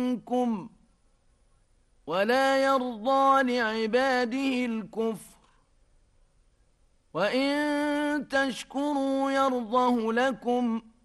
منكم ولا يرضى لعباده الكفر وإن تشكروا يرضه لكم